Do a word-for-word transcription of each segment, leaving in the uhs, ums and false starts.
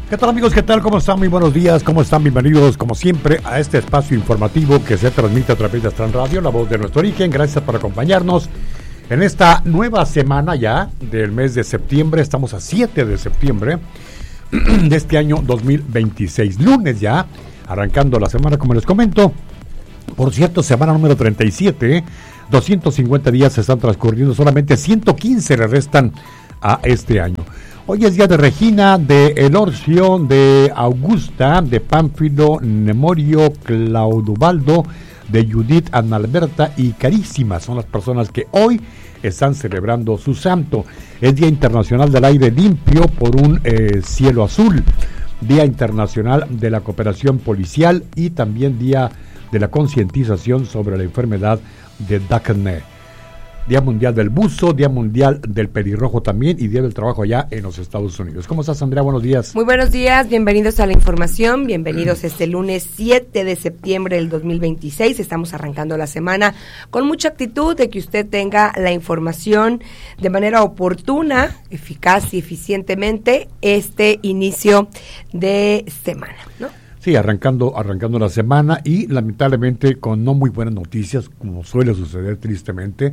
¿Qué tal, amigos? ¿Qué tal? ¿Cómo están? Muy buenos días. ¿Cómo están? Bienvenidos, como siempre, a este espacio informativo que se transmite a través de Astran Radio, la voz de nuestro origen. Gracias por acompañarnos en esta nueva semana ya del mes de septiembre. Estamos a siete de septiembre de este año dos mil veintiséis. Lunes ya, arrancando la semana, como les comento. Por cierto, semana número treinta y siete, doscientos cincuenta días se están transcurriendo, solamente ciento quince le restan a este año. Hoy es día de Regina, de Elorcio, de Augusta, de Pánfilo, Nemorio, Claudobaldo, de Judith, Ana Alberta y Carísima. Son las personas que hoy están celebrando su santo. Es Día Internacional del Aire Limpio por un eh, cielo azul, Día Internacional de la Cooperación Policial y también Día de la Concientización sobre la enfermedad de Acné. Día Mundial del Buzo, Día Mundial del Pelirrojo también y Día del Trabajo allá en los Estados Unidos. ¿Cómo estás, Andrea? Buenos días. Muy buenos días, bienvenidos a la información, bienvenidos este lunes siete de septiembre del dos mil veintiséis. Estamos arrancando la semana con mucha actitud de que usted tenga la información de manera oportuna, eficaz y eficientemente este inicio de semana, ¿no? Sí, arrancando, arrancando la semana y lamentablemente con no muy buenas noticias, como suele suceder tristemente.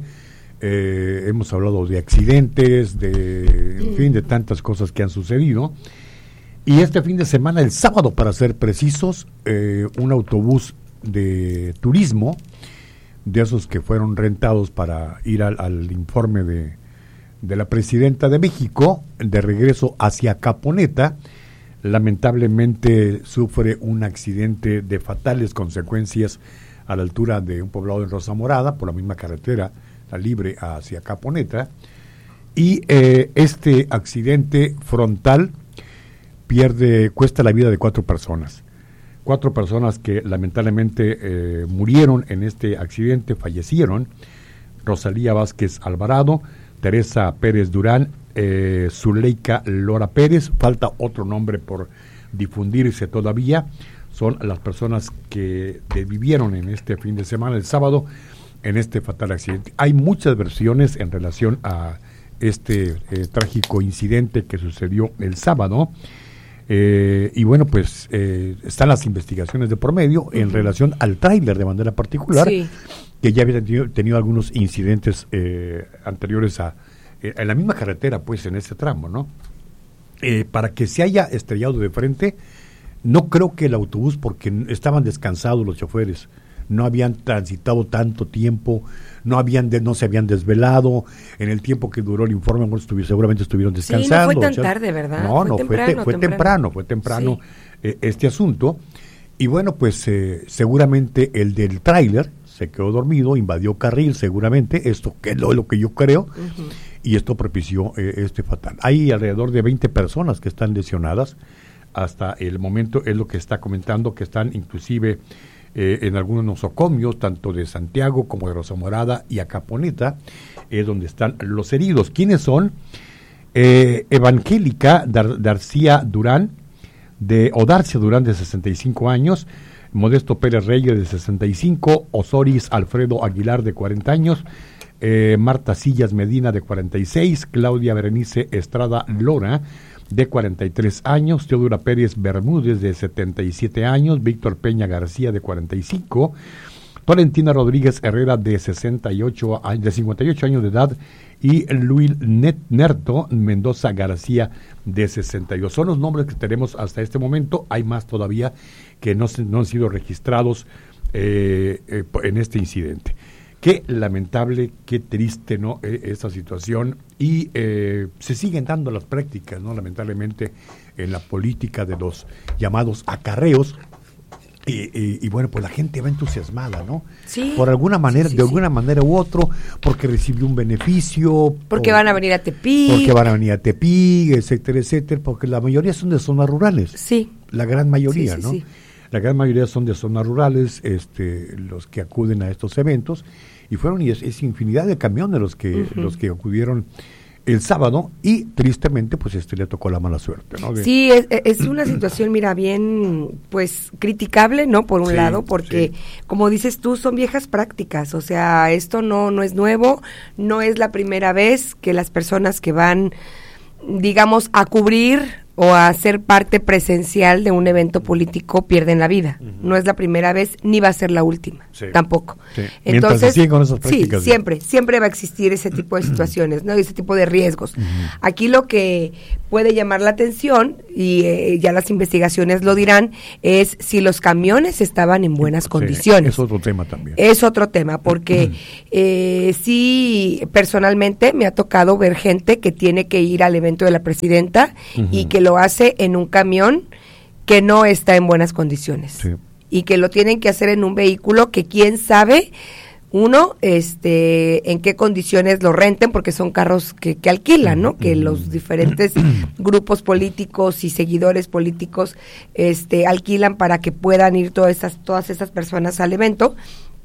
Eh, hemos hablado de accidentes, de, en fin, de tantas cosas que han sucedido. Y este fin de semana, el sábado para ser precisos, eh, un autobús de turismo, de esos que fueron rentados para ir al, al informe de, de la presidenta de México, de regreso hacia Caponeta, lamentablemente sufre un accidente de fatales consecuencias a la altura de un poblado en Rosa Morada, por la misma carretera libre hacia Caponeta, y eh, este accidente frontal pierde, cuesta la vida de cuatro personas, cuatro personas que lamentablemente eh, murieron en este accidente, fallecieron: Rosalía Vázquez Alvarado, Teresa Pérez Durán, eh, Zuleika Lora Pérez, falta otro nombre por difundirse todavía. Son las personas que vivieron en este fin de semana, el sábado, en este fatal accidente. Hay muchas versiones en relación a este eh, trágico incidente que sucedió el sábado, eh, y bueno, pues eh, están las investigaciones de por medio en uh-huh. relación al tráiler de manera particular, sí. que ya había tenido, tenido algunos incidentes eh, anteriores a eh, en la misma carretera, pues en ese tramo, ¿no? Eh, para que se haya estrellado de frente, no creo que el autobús, porque estaban descansados los choferes, no habían transitado tanto tiempo, no habían de, no se habían desvelado en el tiempo que duró el informe, bueno, estuvi, seguramente estuvieron descansando. Sí, no fue tan tarde, ¿verdad? No, fue no, temprano, fue, te, fue temprano, temprano, fue temprano sí. eh, este asunto. Y bueno, pues eh, seguramente el del tráiler se quedó dormido, invadió carril, seguramente, esto que es lo, lo que yo creo, uh-huh. y esto propició eh, este fatal. Hay alrededor de veinte personas que están lesionadas hasta el momento, es lo que está comentando, que están inclusive Eh, en algunos nosocomios, tanto de Santiago como de Rosa Morada y Acaponeta, es eh, donde están los heridos. ¿Quiénes son? Eh, Evangélica Dar- Darcía Durán, de Odarcia Durán, de sesenta y cinco años, Modesto Pérez Reyes, de sesenta y cinco, Osoris Alfredo Aguilar, de cuarenta años, eh, Marta Sillas Medina, de cuarenta y seis, Claudia Berenice Estrada Lora, de cuarenta y tres años, Teodora Pérez Bermúdez, de setenta y siete años, Víctor Peña García, de cuarenta y cinco, Valentina Rodríguez Herrera, de sesenta y ocho, de cincuenta y ocho años de edad, y Luis Net, Nerto Mendoza García, de sesenta y dos. Son los nombres que tenemos hasta este momento. Hay más todavía que no, se, no han sido registrados eh, eh, en este incidente. Qué lamentable, qué triste, ¿no? Eh, esta situación, y eh, se siguen dando las prácticas, ¿no? Lamentablemente, en la política de los llamados acarreos, y, y, y bueno, pues la gente va entusiasmada, ¿no? Sí. Por alguna manera, sí, sí, de sí. alguna manera u otro, porque recibió un beneficio. Porque o, van a venir a Tepic. Porque van a venir a Tepic, etcétera, etcétera, porque la mayoría son de zonas rurales. Sí. La gran mayoría, sí, sí, ¿no? Sí. La gran mayoría son de zonas rurales, este, los que acuden a estos eventos, y fueron y es, es infinidad de camiones los que uh-huh. los que acudieron el sábado, y tristemente pues este le tocó la mala suerte, ¿no? De... Sí, es, es una situación, mira, bien pues criticable, ¿no? Por un sí, lado, porque sí. como dices tú, son viejas prácticas, o sea, esto no no es nuevo, no es la primera vez que las personas que van, digamos, a cubrir o a ser parte presencial de un evento político pierden la vida. Uh-huh. No es la primera vez, ni va a ser la última, sí. tampoco. Sí. Entonces, se con esas prácticas, sí, siempre, siempre va a existir ese tipo de situaciones, ¿no? Ese tipo de riesgos. Uh-huh. Aquí lo que puede llamar la atención, y eh, ya las investigaciones lo dirán, es si los camiones estaban en buenas sí, condiciones. Es otro tema también. Es otro tema, porque uh-huh. eh, sí, personalmente me ha tocado ver gente que tiene que ir al evento de la presidenta uh-huh. y que lo hace en un camión que no está en buenas condiciones sí. y que lo tienen que hacer en un vehículo que quién sabe uno este en qué condiciones lo renten, porque son carros que, que alquilan, ¿no? Que los diferentes grupos políticos y seguidores políticos este alquilan para que puedan ir todas esas todas esas personas al evento.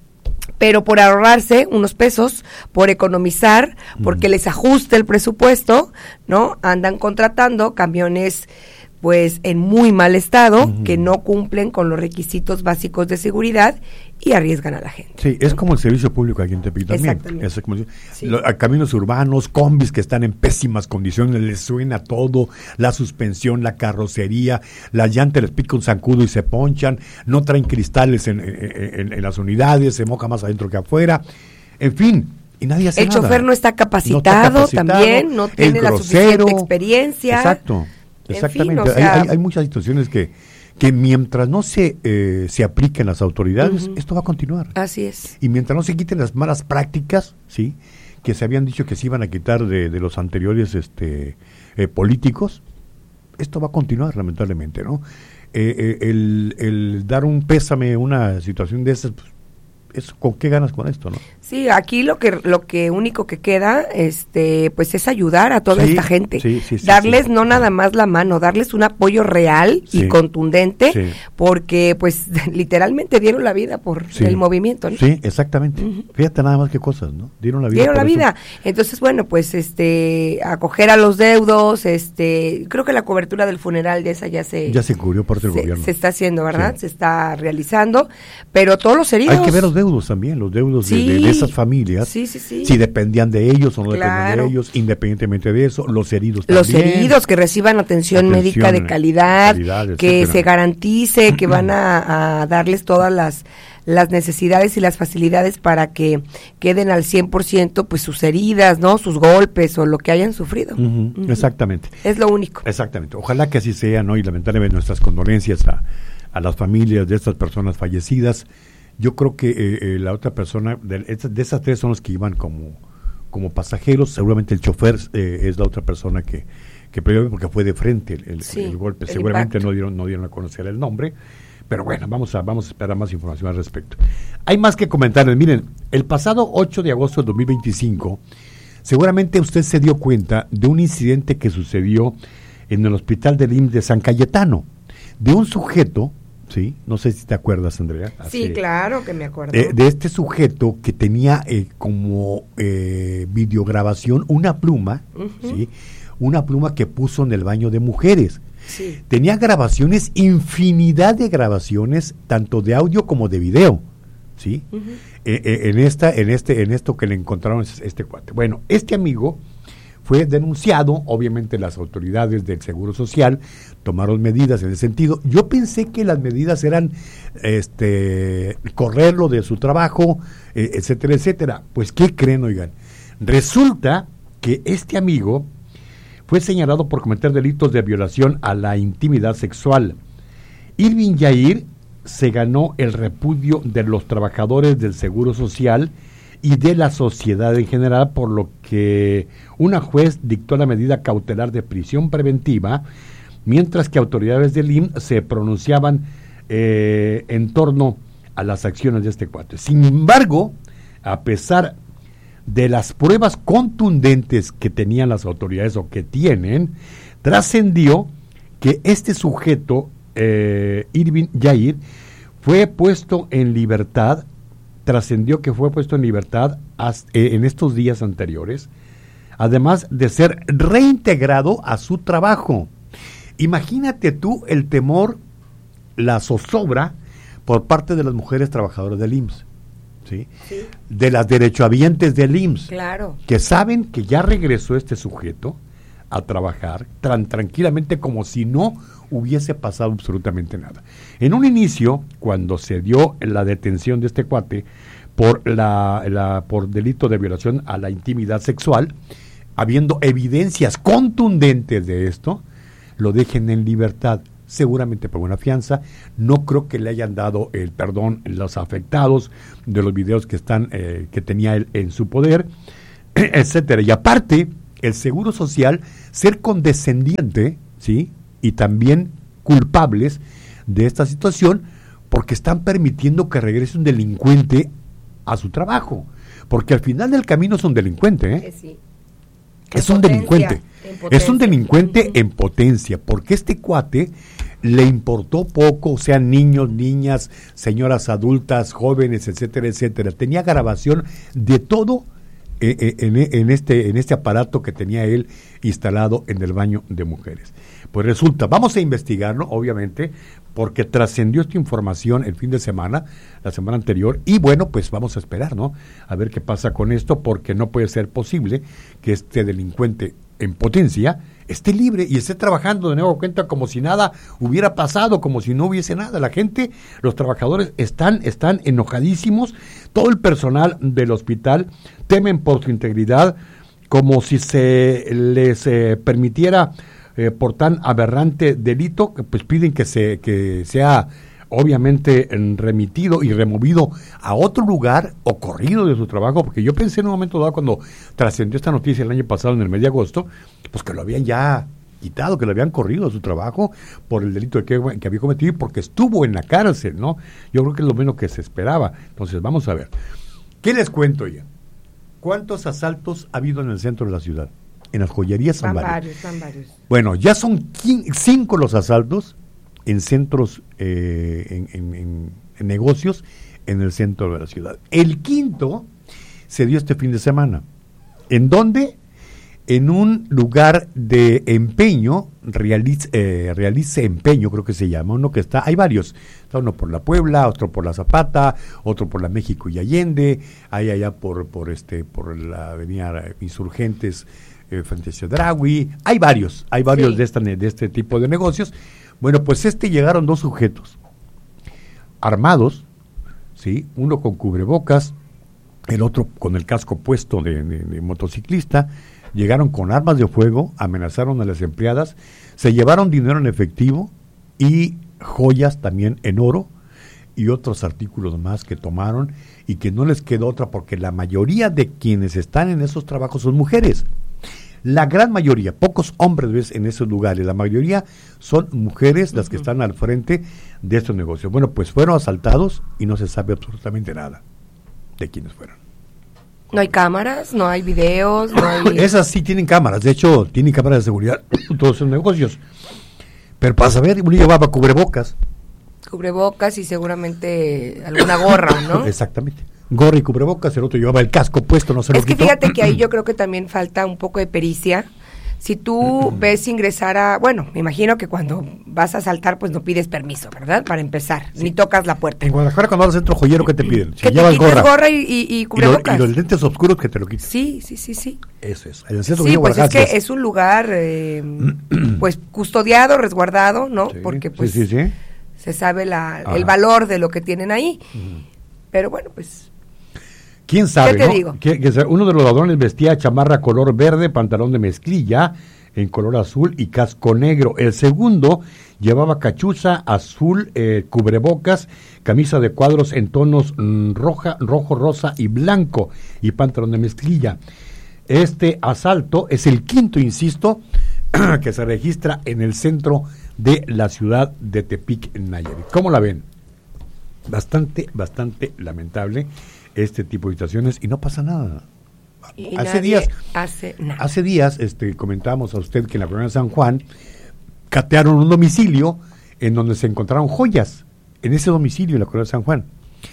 Pero por ahorrarse unos pesos, por economizar, porque mm. les ajuste el presupuesto, ¿no? Andan contratando camiones pues en muy mal estado, uh-huh. que no cumplen con los requisitos básicos de seguridad y arriesgan a la gente. Sí, ¿no? Es como el servicio público aquí en Tepito también. Es como, sí. los, caminos urbanos, combis que están en pésimas condiciones, les suena todo, la suspensión, la carrocería, las llantas les pica un zancudo y se ponchan, no traen cristales en, en, en, en las unidades, se moja más adentro que afuera, en fin. Y nadie hace el nada. chofer no está capacitado, no está capacitado también, no tiene la suficiente experiencia. Exacto. Exactamente, en fin, o sea, hay, hay, hay muchas situaciones que, que mientras no se eh, se apliquen las autoridades, uh-huh. esto va a continuar. Así es. Y mientras no se quiten las malas prácticas, sí, que se habían dicho que se iban a quitar de, de los anteriores este eh, políticos, esto va a continuar lamentablemente, ¿no? Eh, eh, el, el dar un pésame a una situación de esas, pues, eso, ¿con qué ganas con esto, no? Sí, aquí lo que lo que único que queda, este, pues es ayudar a toda sí, esta gente, sí, sí, sí, darles sí. no nada más la mano, darles un apoyo real sí. y contundente, sí. porque pues literalmente dieron la vida por sí. el movimiento, ¿no? Sí, exactamente. Uh-huh. Fíjate nada más qué cosas, ¿no? Dieron la vida. Dieron la eso. vida. Entonces, bueno, pues este, acoger a los deudos, este, creo que la cobertura del funeral de esa ya se ya se cubrió por el se, gobierno. Se está haciendo, ¿verdad? Sí. Se está realizando, pero todos los heridos. Hay que ver los deudos también, los deudos sí. de, de, de esas familias, sí, sí, sí. si dependían de ellos o no claro. dependían de ellos, independientemente de eso, los heridos los también. Los heridos que reciban atención, atención médica de calidad, calidad que etcétera. Se garantice que van a, a darles todas las las necesidades y las facilidades para que queden al cien por ciento pues sus heridas, ¿no? Sus golpes o lo que hayan sufrido. Uh-huh, uh-huh. Exactamente. Es lo único. Exactamente. Ojalá que así sea, ¿no? Y lamentablemente nuestras condolencias a, a las familias de estas personas fallecidas. Yo creo que eh, eh, la otra persona, de, de esas tres son los que iban como, como pasajeros, seguramente el chofer eh, es la otra persona que, que perdió porque fue de frente el, el, sí, el golpe, el seguramente no dieron, no dieron a conocer el nombre, pero bueno, vamos a, vamos a esperar más información al respecto. Hay más que comentarles, miren, el pasado ocho de agosto de dos mil veinticinco, seguramente usted se dio cuenta de un incidente que sucedió en el hospital del I M S S de San Cayetano, de un sujeto. Sí, no sé si te acuerdas, Andrea. Sí, hace, claro que me acuerdo. De, de este sujeto que tenía eh, como eh, videograbación una pluma, uh-huh. ¿sí? Una pluma que puso en el baño de mujeres. Sí. Tenía grabaciones, infinidad de grabaciones, tanto de audio como de video, ¿sí? Uh-huh. Eh, eh, en esta, en este, en esto que le encontraron este cuate. Bueno, este amigo fue denunciado, obviamente las autoridades del Seguro Social tomaron medidas en ese sentido. Yo pensé que las medidas eran este correrlo de su trabajo, eh, etcétera, etcétera. Pues, ¿qué creen, oigan? Resulta que este amigo fue señalado por cometer delitos de violación a la intimidad sexual. Irving Yair se ganó el repudio de los trabajadores del Seguro Social y de la sociedad en general, por lo que una juez dictó la medida cautelar de prisión preventiva, mientras que autoridades del I M S S se pronunciaban eh, en torno a las acciones de este cuate. Sin embargo, a pesar de las pruebas contundentes que tenían las autoridades o que tienen, trascendió que este sujeto, eh, Irving Yair, fue puesto en libertad trascendió que fue puesto en libertad hasta, eh, en estos días anteriores, además de ser reintegrado a su trabajo. Imagínate tú el temor, la zozobra por parte de las mujeres trabajadoras del I M S S, ¿sí? Sí. De las derechohabientes del I M S S, claro. que saben que ya regresó este sujeto a trabajar tan tranquilamente como si no hubiese pasado absolutamente nada. En un inicio, cuando se dio la detención de este cuate por la, la por delito de violación a la intimidad sexual, habiendo evidencias contundentes de esto, lo dejen en libertad, seguramente por una fianza. No creo que le hayan dado el perdón los afectados de los videos que están eh, que tenía él en su poder, etcétera. Y aparte, el Seguro Social ser condescendiente, ¿sí? Y también culpables de esta situación, porque están permitiendo que regrese un delincuente a su trabajo, porque al final del camino es un delincuente, ¿eh? Sí. Es un delincuente, es un delincuente en potencia, porque este cuate le importó poco, o sea, niños, niñas, señoras adultas, jóvenes, etcétera, etcétera. Tenía grabación de todo eh, en, en, este, en este aparato que tenía él instalado en el baño de mujeres. Pues resulta, vamos a investigarlo, obviamente, porque trascendió esta información el fin de semana, la semana anterior, y bueno, pues vamos a esperar, ¿no? A ver qué pasa con esto, porque no puede ser posible que este delincuente en potencia esté libre y esté trabajando de nuevo cuenta como si nada hubiera pasado, como si no hubiese nada. La gente, los trabajadores están, están enojadísimos, todo el personal del hospital temen por su integridad, como si se les eh, permitiera Eh, por tan aberrante delito, pues piden que se que sea obviamente remitido y removido a otro lugar o corrido de su trabajo, porque yo pensé en un momento dado cuando trascendió esta noticia el año pasado en el mes de agosto, pues que lo habían ya quitado, que lo habían corrido de su trabajo por el delito que, que había cometido y porque estuvo en la cárcel, ¿no? Yo creo que es lo menos que se esperaba. Entonces vamos a ver. ¿Qué les cuento ya? ¿Cuántos asaltos ha habido en el centro de la ciudad? En las joyerías son varios. varios, son varios. Bueno, ya son quin- cinco los asaltos en centros, eh, en, en, en, en negocios en el centro de la ciudad. El quinto se dio este fin de semana. ¿En dónde? En un lugar de empeño, realice, eh, realice empeño, creo que se llama, uno que está, hay varios, está uno por la Puebla, otro por la Zapata, otro por la México y Allende, hay allá por, por este, por la avenida Insurgentes, Eh, frente a Chedraui, hay varios, hay varios sí. de, esta, de este tipo de negocios. Bueno, pues este llegaron dos sujetos armados, sí, uno con cubrebocas, el otro con el casco puesto de, de, de motociclista, llegaron con armas de fuego, amenazaron a las empleadas, se llevaron dinero en efectivo y joyas también en oro y otros artículos más que tomaron y que no les quedó otra porque la mayoría de quienes están en esos trabajos son mujeres. La gran mayoría, pocos hombres ves en esos lugares, la mayoría son mujeres las que uh-huh. están al frente de estos negocios. Bueno, pues fueron asaltados y no se sabe absolutamente nada de quiénes fueron. No hay cámaras, no hay videos, no hay... Esas sí tienen cámaras, de hecho tienen cámaras de seguridad todos esos negocios. Pero para saber, uno llevaba cubrebocas. Cubrebocas y seguramente alguna gorra, ¿no? Exactamente. Gorra y cubrebocas, el otro llevaba el casco puesto, no se lo quitó. Es que quitó. fíjate que ahí yo creo que también falta un poco de pericia. Si tú ves ingresar a... Bueno, me imagino que cuando vas a asaltar, pues no pides permiso, ¿verdad? Para empezar, sí. Ni tocas la puerta. En Guadalajara, cuando vas al centro joyero, ¿qué te piden? Si que llevas te gorra. gorra y, y, y cubrebocas. Y, lo, y los lentes oscuros que te lo quiten. Sí, sí, sí, sí. Eso es. En el centro sí, joyero, pues es que es un lugar, eh, pues, custodiado, resguardado, ¿no? Sí, porque, pues, sí, sí, sí. se sabe la, el valor de lo que tienen ahí. Uh-huh. Pero bueno, pues... ¿Quién sabe? ¿Qué te ¿no? digo? Que, que uno de los ladrones vestía chamarra color verde, pantalón de mezclilla en color azul y casco negro. El segundo llevaba cachuza azul, eh, cubrebocas, camisa de cuadros en tonos mm, roja, rojo, rosa y blanco y pantalón de mezclilla. Este asalto es el quinto, insisto, que se registra en el centro de la ciudad de Tepic, Nayarit. ¿Cómo la ven? Bastante, bastante lamentable este tipo de situaciones y no pasa nada. Y hace días hace, nada. hace días este comentábamos a usted que en la colonia de San Juan catearon un domicilio en donde se encontraron joyas en ese domicilio en la colonia de San Juan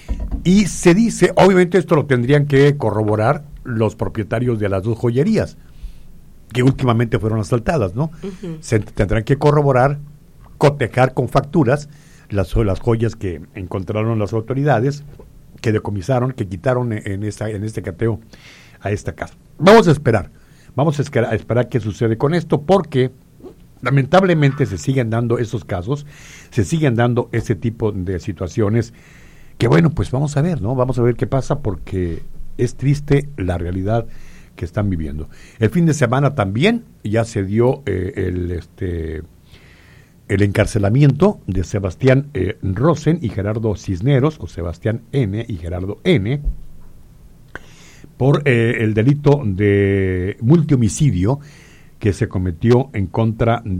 y se dice, obviamente esto lo tendrían que corroborar los propietarios de las dos joyerías que últimamente fueron asaltadas, ¿no? Uh-huh. Se tendrán que corroborar, cotejar con facturas las, las joyas que encontraron las autoridades, que decomisaron, que quitaron en, esta, en este cateo a esta casa. Vamos a esperar, Vamos a esperar, a esperar qué sucede con esto, porque lamentablemente se siguen dando esos casos, se siguen dando ese tipo de situaciones que, bueno, pues vamos a ver, ¿no? Vamos a ver qué pasa, porque es triste la realidad que están viviendo. El fin de semana también ya se dio eh, el este el encarcelamiento de Sebastián eh, Rosen y Gerardo Cisneros, o Sebastián N. y Gerardo N., por eh, el delito de multihomicidio que se cometió en contra